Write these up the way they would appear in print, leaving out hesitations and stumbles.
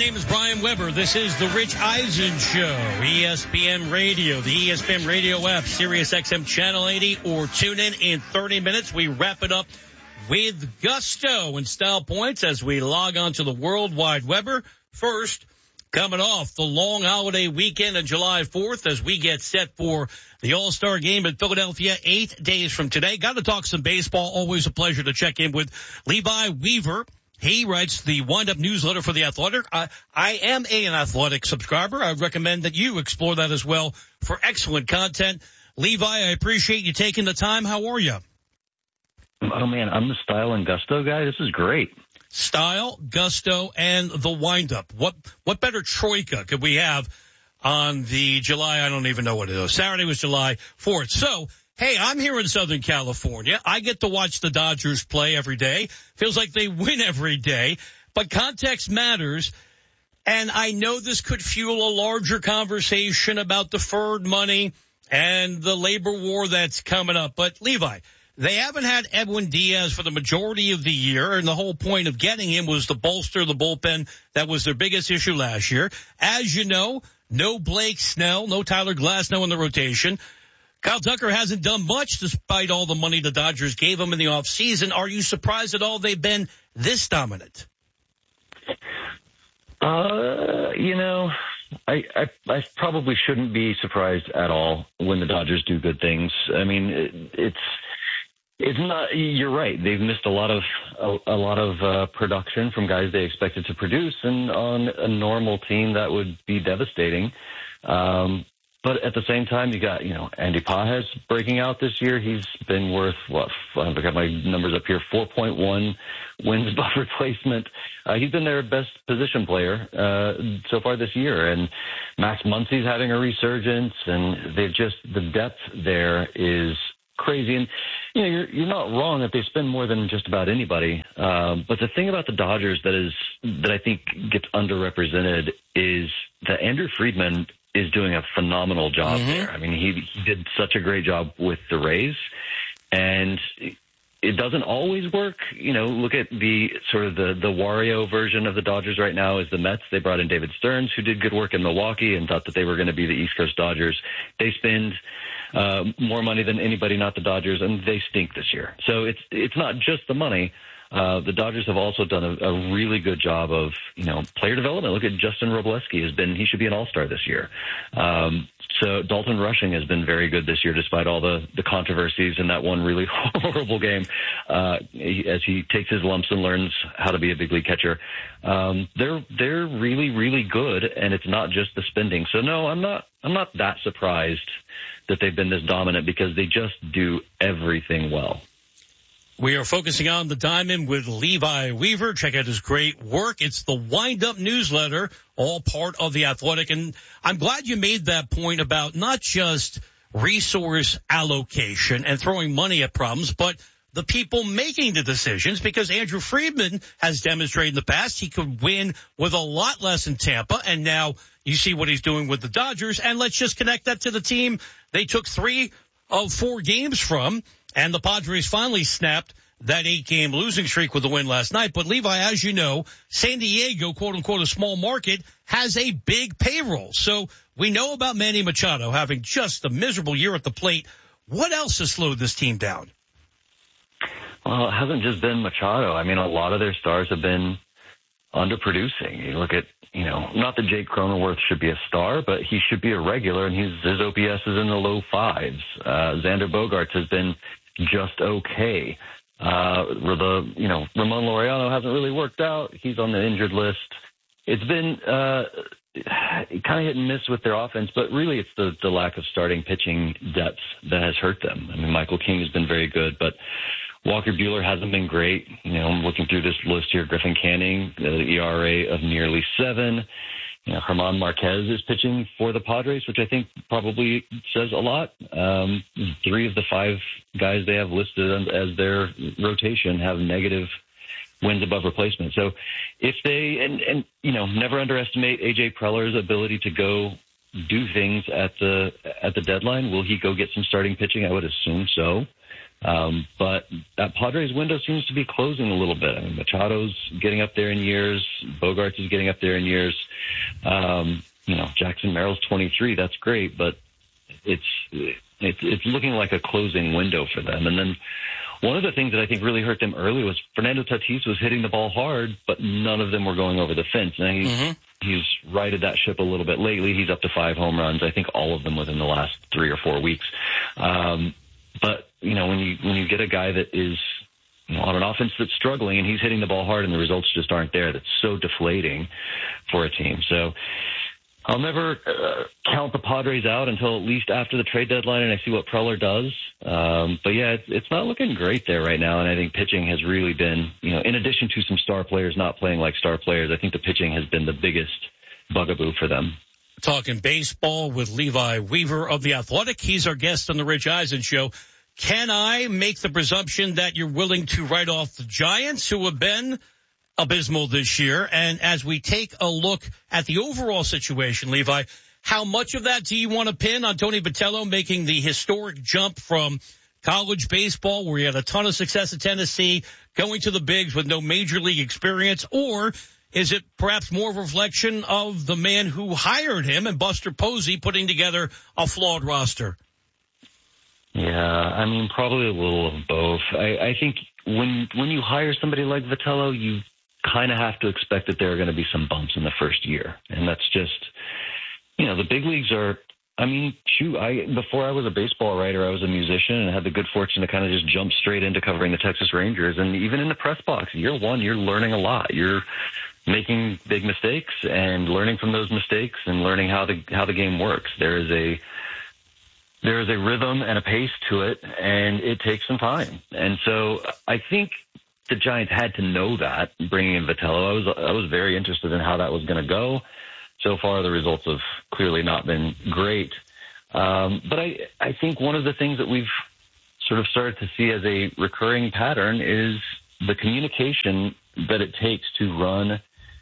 name is Brian Weber. This is the Rich Eisen Show, ESPN Radio, the ESPN Radio app, Sirius XM Channel 80, or tune in 30 minutes. We wrap it up with gusto and style points as we log on to the World Wide Weber. First, coming off the long holiday weekend of July 4th as we get set for the All-Star Game in Philadelphia 8 days from today. Got to talk some baseball. Always a pleasure to check in with Levi Weaver. He writes the Wind-Up newsletter for The Athletic. I am an Athletic subscriber. I recommend that you explore that as well for excellent content. Levi, I appreciate you taking the time. How are you? Oh, man, I'm the Style and Gusto guy. This is great. Style, Gusto, and the Wind-Up. What better troika could we have on the July, I don't even know what it is. Saturday was July 4th. So, hey, I'm here in Southern California. I get to watch the Dodgers play every day. Feels like they win every day. But context matters. And I know this could fuel a larger conversation about deferred money and the labor war that's coming up. But, Levi, they haven't had Edwin Diaz for the majority of the year, and the whole point of getting him was to bolster the bullpen. That was their biggest issue last year. As you know, no Blake Snell, no Tyler Glasnow in the rotation. Kyle Tucker hasn't done much despite all the money the Dodgers gave him in the offseason. Are you surprised at all they've been this dominant? I probably shouldn't be surprised at all when the Dodgers do good things. I mean, it's not. You're right. They've missed a lot of production from guys they expected to produce, and on a normal team that would be devastating. But at the same time, you got, Andy Pages breaking out this year. He's been worth, I've got my numbers up here, 4.1 wins above replacement. He's been their best position player so far this year. And Max Muncy's having a resurgence, and the depth there is crazy. And, you're not wrong that they spend more than just about anybody. But the thing about the Dodgers that I think gets underrepresented is that Andrew Friedman is doing a phenomenal job there. I mean, he did such a great job with the Rays, and it doesn't always work. Look at the sort of the Wario version of the Dodgers right now is the Mets. They brought in David Stearns, who did good work in Milwaukee and thought that they were going to be the East Coast Dodgers. They spend more money than anybody, not the Dodgers, and they stink this year. So it's not just the money. The Dodgers have also done a really good job of, player development. Look at Justin Robleski. He should be an all-star this year. So Dalton Rushing has been very good this year, despite all the controversies in that one really horrible game, as he takes his lumps and learns how to be a big league catcher. They're really, really good, and it's not just the spending. So no, I'm not that surprised that they've been this dominant, because they just do everything well. We are focusing on the diamond with Levi Weaver. Check out his great work. It's the Wind-Up newsletter, all part of The Athletic. And I'm glad you made that point about not just resource allocation and throwing money at problems, but the people making the decisions, because Andrew Friedman has demonstrated in the past he could win with a lot less in Tampa, and now you see what he's doing with the Dodgers. And let's just connect that to the team they took 3 of 4 games from, and the Padres finally snapped that 8-game losing streak with a win last night. But, Levi, as you know, San Diego, quote-unquote, a small market, has a big payroll. So we know about Manny Machado having just a miserable year at the plate. What else has slowed this team down? Well, it hasn't just been Machado. I mean, a lot of their stars have been underproducing. You look at, not that Jake Cronenworth should be a star, but he should be a regular, and his OPS is in the low 5s. Xander Bogaerts has been just okay. Ramon Laureano hasn't really worked out. He's on the injured list. It's been kind of hit and miss with their offense, but really it's the lack of starting pitching depth that has hurt them. I mean, Michael King has been very good, but Walker Buehler hasn't been great. I'm looking through this list here. Griffin Canning, the ERA of nearly 7. German Marquez is pitching for the Padres, which I think probably says a lot. 3 of the 5 guys they have listed as their rotation have negative wins above replacement. So if they, and never underestimate A.J. Preller's ability to go do things at the deadline. Will he go get some starting pitching? I would assume so. But that Padres window seems to be closing a little bit. I mean, Machado's getting up there in years. Bogaerts is getting up there in years. Jackson Merrill's 23. That's great, but it's looking like a closing window for them. And then one of the things that I think really hurt them early was Fernando Tatis was hitting the ball hard, but none of them were going over the fence. Now he's righted that ship a little bit lately. He's up to 5 home runs. I think all of them within the last 3 or 4 weeks. But when you get a guy that is on an offense that's struggling and he's hitting the ball hard and the results just aren't there, that's so deflating for a team. So I'll never count the Padres out until at least after the trade deadline and I see what Preller does. But yeah, it's not looking great there right now. And I think pitching has really been, in addition to some star players not playing like star players, I think the pitching has been the biggest bugaboo for them. Talking baseball with Levi Weaver of The Athletic. He's our guest on the Rich Eisen Show. Can I make the presumption that you're willing to write off the Giants, who have been abysmal this year? And as we take a look at the overall situation, Levi, how much of that do you want to pin on Tony Vitello making the historic jump from college baseball, where he had a ton of success at Tennessee, going to the bigs with no major league experience? Or is it perhaps more of a reflection of the man who hired him and Buster Posey putting together a flawed roster? Yeah, I mean, probably a little of both. I think when you hire somebody like Vitello, you kind of have to expect that there are going to be some bumps in the first year. And that's just, the big leagues are, before I was a baseball writer, I was a musician and had the good fortune to kind of just jump straight into covering the Texas Rangers. And even in the press box, year one, you're learning a lot. You're making big mistakes and learning from those mistakes and learning how the game works. There is a rhythm and a pace to it, and it takes some time. And so I think the Giants had to know that, bringing in Vitello. I was very interested in how that was going to go. So far, the results have clearly not been great. But I think one of the things that we've sort of started to see as a recurring pattern is the communication that it takes to run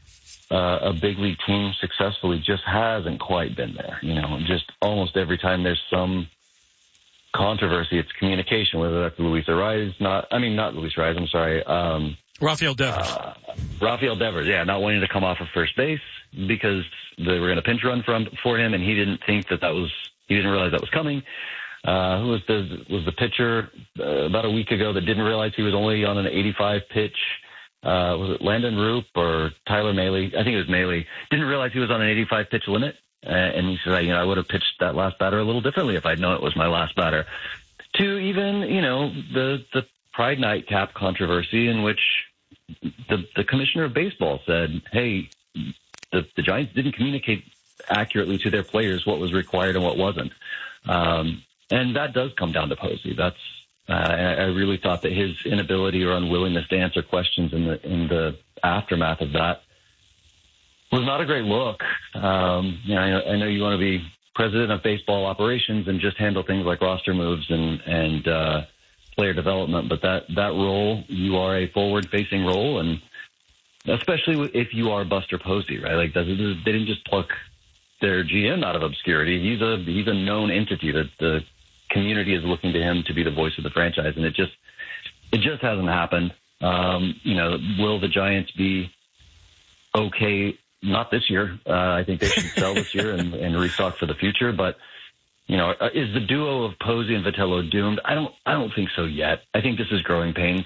a big league team successfully just hasn't quite been there. Just almost every time there's some controversy, it's communication, whether that's Luis Arraez, not Luis Arraez, I'm sorry. Rafael Devers. Rafael Devers, yeah, not wanting to come off of first base because they were going to pinch run for him, and he didn't think he didn't realize that was coming. Who was the pitcher about a week ago that didn't realize he was only on an 85 pitch? Was it Landon Roop or Tyler Mahle? I think it was Mahle. Didn't realize he was on an 85 pitch limit. And he said, I would have pitched that last batter a little differently if I'd known it was my last batter. To even, the Pride Night cap controversy in which the commissioner of baseball said, hey, the Giants didn't communicate accurately to their players what was required and what wasn't. And that does come down to Posey. I really thought that his inability or unwillingness to answer questions in the aftermath of that was not a great look. I know you want to be president of baseball operations and just handle things like roster moves and player development, but that role, you are a forward-facing role, and especially if you are Buster Posey, right? Like they didn't just pluck their GM out of obscurity. He's a known entity that the community is looking to him to be the voice of the franchise, and it just hasn't happened. Will the Giants be okay? Not this year. I think they should sell this year and restock for the future. But is the duo of Posey and Vitello doomed? I don't think so yet. I think this is growing pains.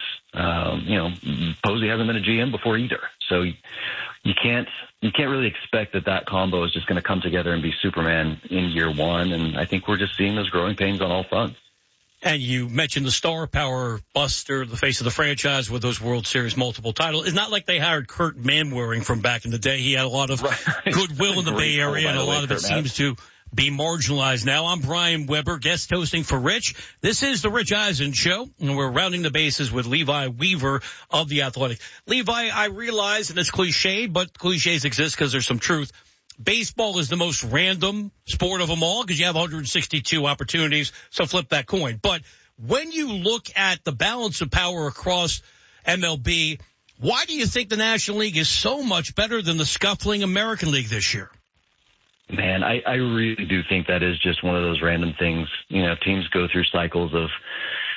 Posey hasn't been a GM before either, so you can't really expect that combo is just going to come together and be Superman in year one. And I think we're just seeing those growing pains on all fronts. And you mentioned the star power Buster, the face of the franchise with those World Series multiple titles. It's not like they hired Kurt Manwaring from back in the day. He had a lot of goodwill in the Bay Area, and a lot of it seems to be marginalized now. I'm Brian Weber, guest hosting for Rich. This is the Rich Eisen Show, and we're rounding the bases with Levi Weaver of The Athletic. Levi, I realize, and it's cliche, but cliches exist because there's some truth. Baseball is the most random sport of them all because you have 162 opportunities, so flip that coin. But when you look at the balance of power across MLB, why do you think the National League is so much better than the scuffling American League this year? Man, I really do think that is just one of those random things. Teams go through cycles of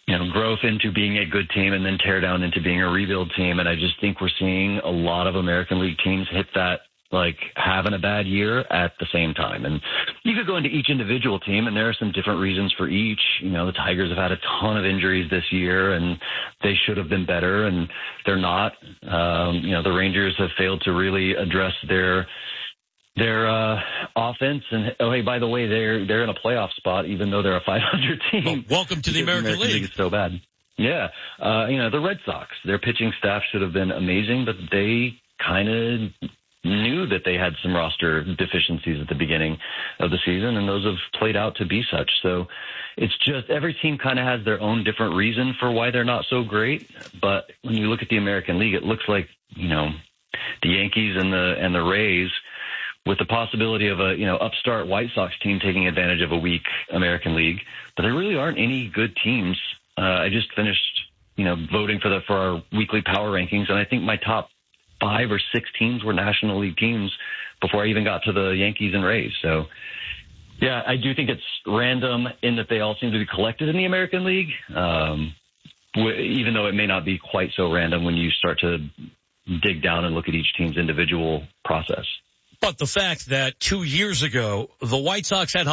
growth into being a good team and then tear down into being a rebuild team. And I just think we're seeing a lot of American League teams hit that, like, having a bad year at the same time. And you could go into each individual team, and there are some different reasons for each. The Tigers have had a ton of injuries this year, and they should have been better, and they're not. The Rangers have failed to really address their offense. And, oh, hey, by the way, they're in a playoff spot, even though they're a 500 team. Well, welcome to the American League. It's so bad. Yeah. The Red Sox, their pitching staff should have been amazing, but they kind of knew that they had some roster deficiencies at the beginning of the season, and those have played out to be such. So it's just every team kind of has their own different reason for why they're not so great. But when you look at the American League, it looks like, the Yankees and the Rays, with the possibility of a, upstart White Sox team taking advantage of a weak American League. But there really aren't any good teams. I just finished, voting for our weekly power rankings, and I think my top 5 or 6 teams were National League teams before I even got to the Yankees and Rays. So, yeah, I do think it's random in that they all seem to be collected in the American League, even though it may not be quite so random when you start to dig down and look at each team's individual process. But the fact that 2 years ago, the White Sox had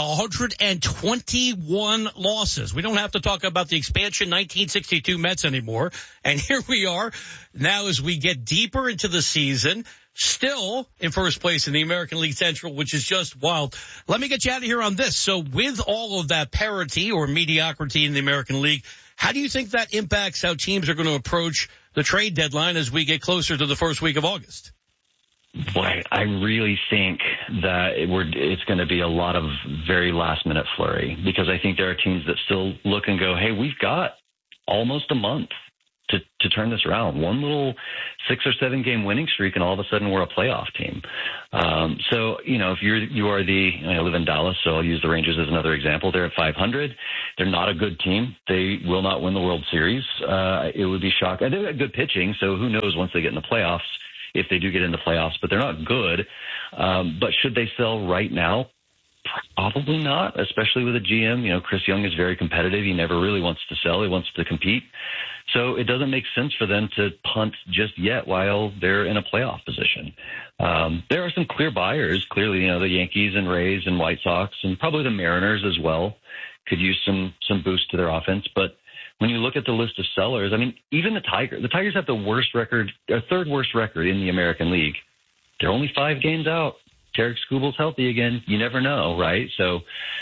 121 losses. We don't have to talk about the expansion 1962 Mets anymore. And here we are now as we get deeper into the season, still in first place in the American League Central, which is just wild. Let me get you out of here on this. So with all of that parity or mediocrity in the American League, how do you think that impacts how teams are going to approach the trade deadline as we get closer to the first week of August? Boy, I really think that it's going to be a lot of very last-minute flurry, because I think there are teams that still look and go, hey, we've got almost a month to turn this around. One little 6 or 7 game winning streak, and all of a sudden we're a playoff team. So, if you are I live in Dallas, so I'll use the Rangers as another example. They're at 500. They're not a good team. They will not win the World Series. It would be shocking. They've got good pitching, so who knows once they get in the playoffs, if they do get in the playoffs, but they're not good. But should they sell right now? Probably not, especially with a GM. Chris Young is very competitive. He never really wants to sell. He wants to compete. So it doesn't make sense for them to punt just yet while they're in a playoff position. There are some clear buyers. Clearly, the Yankees and Rays and White Sox, and probably the Mariners as well, could use some boost to their offense. But when you look at the list of sellers, I mean, even the Tigers have the worst record, or third worst record in the American League. They're only 5 games out. Tarek Skubal's healthy again. You never know, right? So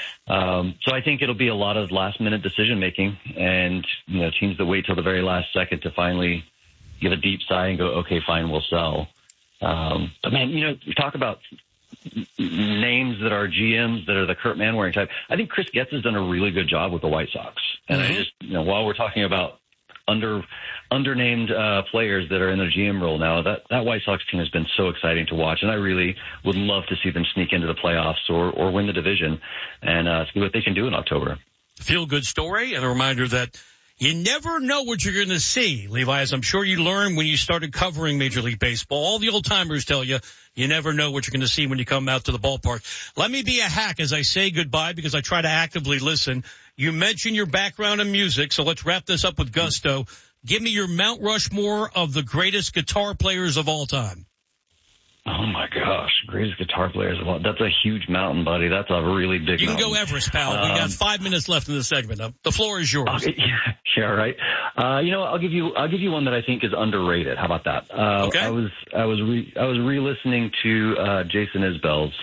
I think it'll be a lot of last-minute decision-making, and, teams that wait till the very last second to finally give a deep sigh and go, okay, fine, we'll sell. But, man, you talk about names that are GMs that are the Kurt Manwaring type. I think Chris Getz has done a really good job with the White Sox. And I just, while we're talking about undernamed players that are in the GM role now, that White Sox team has been so exciting to watch. And I really would love to see them sneak into the playoffs or win the division and see what they can do in October. Feel-good story, and a reminder that you never know what you're going to see, Levi, as I'm sure you learned when you started covering Major League Baseball. All the old-timers tell you, you never know what you're going to see when you come out to the ballpark. Let me be a hack as I say goodbye, because I try to actively listen. You mentioned your background in music, so let's wrap this up with gusto. Give me your Mount Rushmore of the greatest guitar players of all time. Oh, my gosh. Greatest guitar players of all. That's a huge mountain, buddy. That's a really big mountain. You can go Everest, pal. We got 5 minutes left in the segment. The floor is yours. Okay, yeah, right. I'll give you one that I think is underrated. How about that? Okay. I was re-listening to Jason Isbell's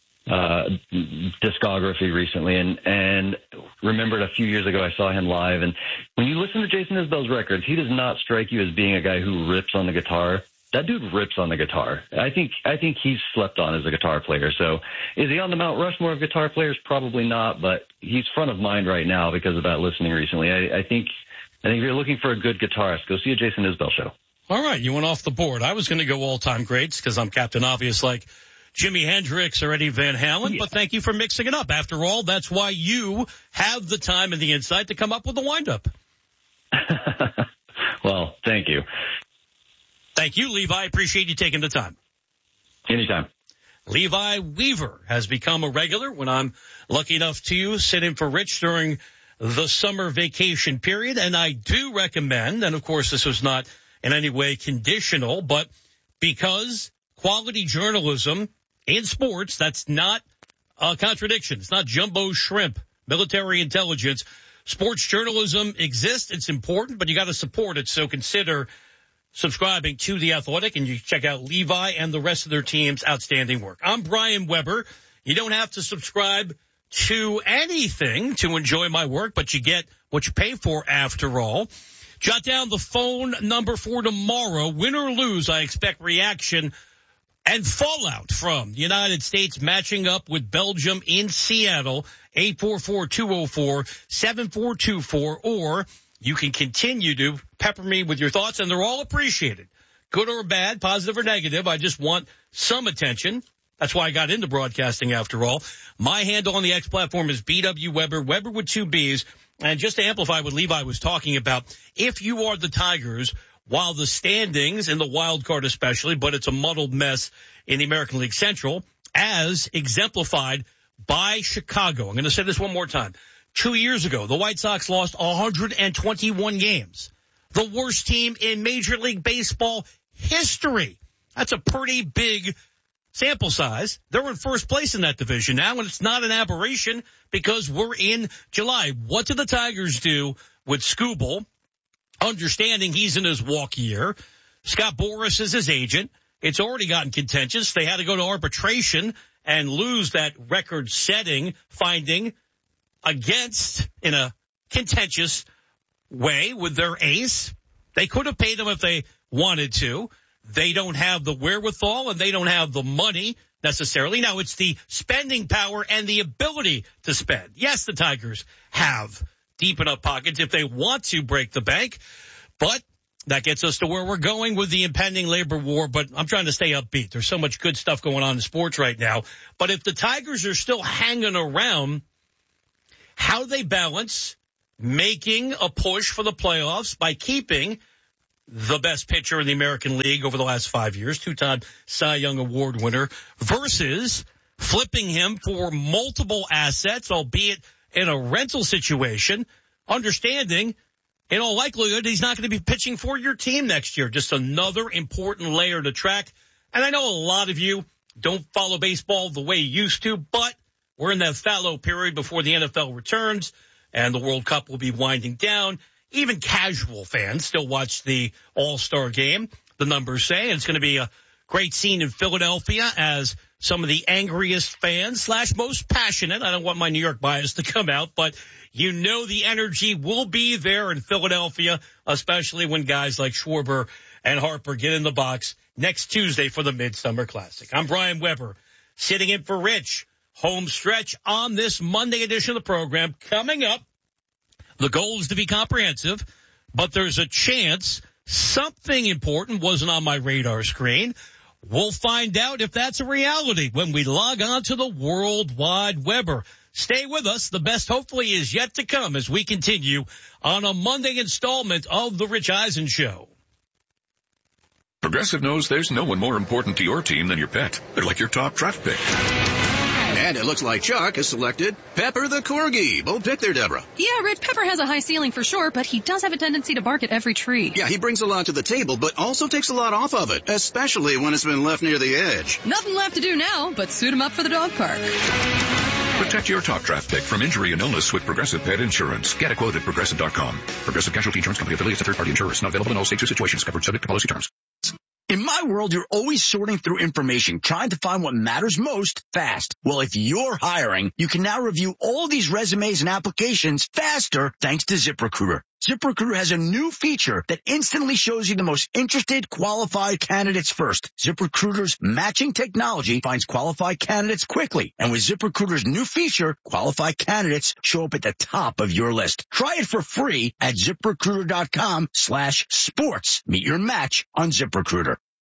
discography recently, and remembered a few years ago I saw him live. And when you listen to Jason Isbell's records, he does not strike you as being a guy who rips on the guitar. That dude rips on the guitar. I think he's slept on as a guitar player. So is he on the Mount Rushmore of guitar players? Probably not, but he's front of mind right now because of that listening recently. I think if you're looking for a good guitarist, go see a Jason Isbell show. All right, you went off the board. I was going to go all-time greats because I'm Captain Obvious like Jimi Hendrix or Eddie Van Halen, but thank you for mixing it up. After all, that's why you have the time and the insight to come up with the wind-up. Well, thank you. Thank you, Levi. Appreciate you taking the time. Anytime. Levi Weaver has become a regular when I'm lucky enough to sit in for Rich during the summer vacation period. And I do recommend, and of course this was not in any way conditional, but because quality journalism in sports, that's not a contradiction. It's not jumbo shrimp, military intelligence. Sports journalism exists. It's important, but you got to support it. So consider subscribing to The Athletic, and you check out Levi and the rest of their team's outstanding work. I'm Brian Weber. You don't have to subscribe to anything to enjoy my work, but you get what you pay for after all. Jot down the phone number for tomorrow. Win or lose, I expect reaction and fallout from the United States matching up with Belgium in Seattle, 844-204-7424, or you can continue to pepper me with your thoughts, and they're all appreciated. Good or bad, positive or negative. I just want some attention. That's why I got into broadcasting after all. My handle on the X platform is BW Weber, Weber with 2 B's. And just to amplify what Levi was talking about, if you are the Tigers, while the standings in the wild card especially, but it's a muddled mess in the American League Central, as exemplified by Chicago. I'm going to say this one more time. 2 years ago, the White Sox lost 121 games. The worst team in Major League Baseball history. That's a pretty big sample size. They're in first place in that division now, and it's not an aberration because we're in July. What did the Tigers do with Skubal, understanding he's in his walk year? Scott Boras is his agent. It's already gotten contentious. They had to go to arbitration and lose that record-setting finding against in a contentious way with their ace. They could have paid him if they wanted to. They don't have the wherewithal and they don't have the money necessarily. Now, it's the spending power and the ability to spend. Yes, the Tigers have deep enough pockets if they want to break the bank, but that gets us to where we're going with the impending labor war. But I'm trying to stay upbeat. There's so much good stuff going on in sports right now. But if the Tigers are still hanging around, how do they balance making a push for the playoffs by keeping the best pitcher in the American League over the last 5 years, 2-time Cy Young Award winner, versus flipping him for multiple assets, albeit in a rental situation, understanding in all likelihood he's not going to be pitching for your team next year. Just another important layer to track. And I know a lot of you don't follow baseball the way you used to, but we're in that fallow period before the NFL returns and the World Cup will be winding down. Even casual fans still watch the All-Star game, the numbers say. And it's going to be a great scene in Philadelphia as some of the angriest fans / most passionate. I don't want my New York bias to come out, but you know the energy will be there in Philadelphia, especially when guys like Schwarber and Harper get in the box next Tuesday for the Midsummer Classic. I'm Brian Weber, sitting in for Rich. Home stretch on this Monday edition of the program. Coming up, the goal is to be comprehensive, but there's a chance something important wasn't on my radar screen. We'll find out if that's a reality when we log on to the World Wide Weber. Stay with us. The best hopefully is yet to come as we continue on a Monday installment of The Rich Eisen Show. Progressive knows there's no one more important to your team than your pet. They're like your top draft pick. And it looks like Chuck has selected Pepper the Corgi. Bold pick there, Deborah. Yeah, Rich, Pepper has a high ceiling for sure, but he does have a tendency to bark at every tree. Yeah, he brings a lot to the table, but also takes a lot off of it, especially when it's been left near the edge. Nothing left to do now but suit him up for the dog park. Protect your top draft pick from injury and illness with Progressive Pet Insurance. Get a quote at Progressive.com. Progressive Casualty Insurance Company affiliates and third-party insurers. Not available in all states or situations. Covered subject to policy terms. In my world, you're always sorting through information, trying to find what matters most fast. Well, if you're hiring, you can now review all these resumes and applications faster thanks to ZipRecruiter. ZipRecruiter has a new feature that instantly shows you the most interested, qualified candidates first. ZipRecruiter's matching technology finds qualified candidates quickly. And with ZipRecruiter's new feature, qualified candidates show up at the top of your list. Try it for free at ZipRecruiter.com/sports. Meet your match on ZipRecruiter.